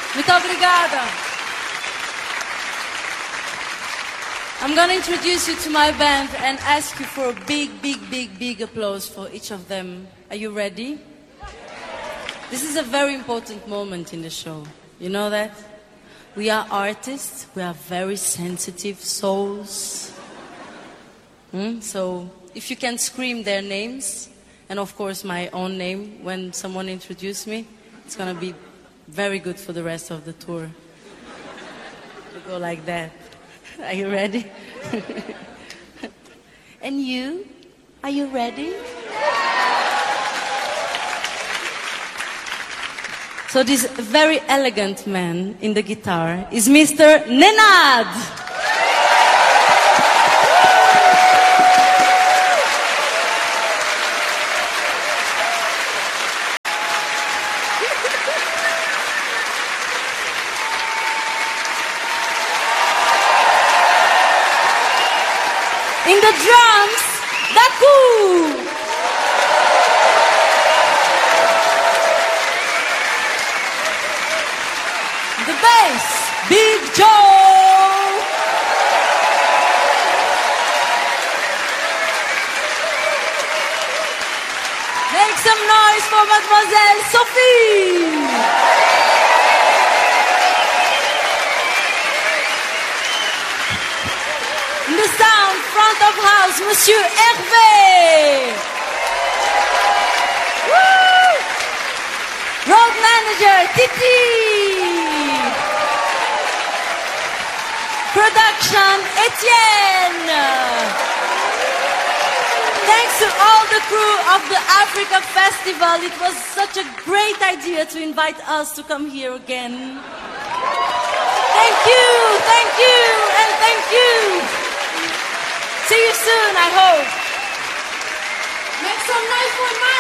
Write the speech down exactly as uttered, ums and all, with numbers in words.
Muito obrigada. I'm going to introduce you to my band and ask you for a big, big, big, big applause for each of them. Are you ready? This is a very important moment in the show. You know that? We are artists. We are very sensitive souls. Hmm? So if you can scream their names, and of course my own name when someone introduces me, it's going to be very good for the rest of the tour. We go like that. Are you ready? And you? Are you ready? So this very elegant man in the guitar is Mister Nenad. In the drums, Daku. The bass, Big Joe. Make some noise for Mademoiselle Sophie. In the sound, front of house, Monsieur Hervé. Woo! Road manager, Titi. Production, Etienne. Thanks to all the crew of the Africa Festival. It was such a great idea to invite us to come here again. Thank you, thank you, and thank you. See you soon, I hope. Make some noise for Mike.